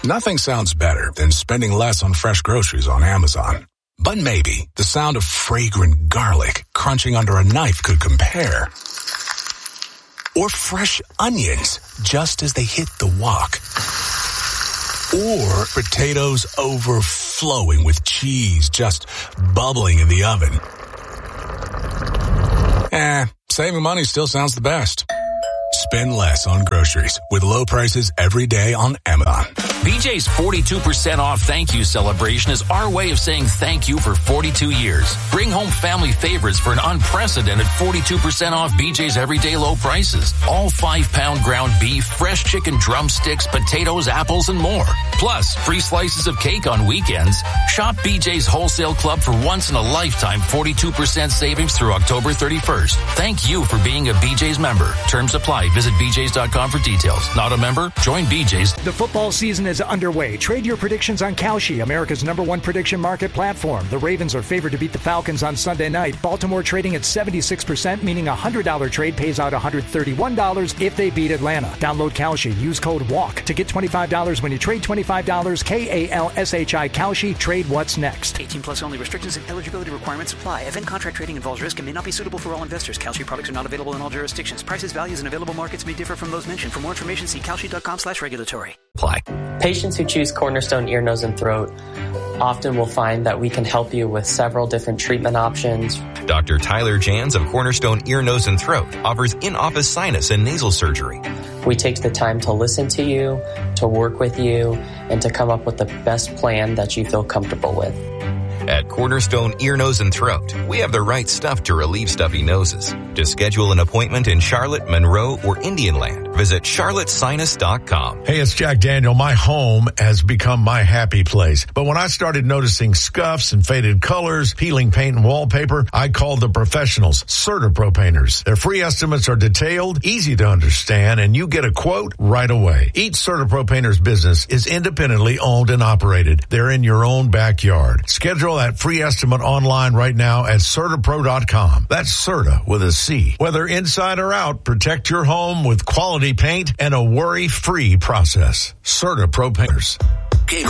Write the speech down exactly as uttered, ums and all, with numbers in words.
Nothing sounds better than spending less on fresh groceries on Amazon. But maybe the sound of fragrant garlic crunching under a knife could compare. Or fresh onions just as they hit the wok. Or potatoes overflowing with cheese just bubbling in the oven. Eh, saving money still sounds the best. Spend less on groceries with low prices every day on Amazon. B J's forty-two percent off thank you celebration is our way of saying thank you for forty-two years. Bring home family favorites for an unprecedented forty-two percent off B J's everyday low prices. All five pound ground beef, fresh chicken drumsticks, potatoes, apples, and more. Plus, free slices of cake on weekends. Shop B J's Wholesale Club for once in a lifetime forty-two percent savings through October thirty-first. Thank you for being a B J's member. Terms apply. Visit B J's dot com for details. Not a member? Join B J's. The football season is underway. Trade your predictions on Kalshi, America's number one prediction market platform. The Ravens are favored to beat the Falcons on Sunday night. Baltimore trading at seventy-six percent, meaning a one hundred dollars trade pays out one hundred thirty-one dollars if they beat Atlanta. Download Kalshi. Use code WALK to get twenty-five dollars when you trade twenty-five dollars. K A L S H I Kalshi. Trade what's next. eighteen plus only. Restrictions and eligibility requirements apply. Event contract trading involves risk and may not be suitable for all investors. Kalshi products are not available in all jurisdictions. Prices, values, and available markets may differ from those mentioned. For more information, see kalshi dot com slash regulatory. Apply. Patients who choose Cornerstone Ear, Nose, and Throat often will find that we can help you with several different treatment options. Doctor Tyler Jans of Cornerstone Ear, Nose, and Throat offers in-office sinus and nasal surgery. We take the time to listen to you, to work with you, and to come up with the best plan that you feel comfortable with. At Cornerstone Ear, Nose, and Throat, we have the right stuff to relieve stuffy noses. To schedule an appointment in Charlotte, Monroe, or Indian Land, visit charlotte sinus dot com. Hey, it's Jack Daniel. My home has become my happy place. But when I started noticing scuffs and faded colors, peeling paint and wallpaper, I called the professionals, CertaPro Painters. Their free estimates are detailed, easy to understand, and you get a quote right away. Each CertaPro Painters business is independently owned and operated. They're in your own backyard. Schedule that free estimate online right now at certa pro dot com. That's Certa with a C. Whether inside or out, protect your home with quality paint and a worry-free process. CertaPro Painters.